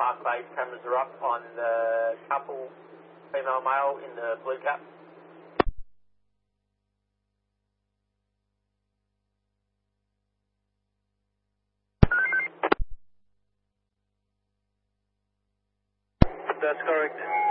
Park Base cameras are up on the couple, female male in the blue cap. That's correct.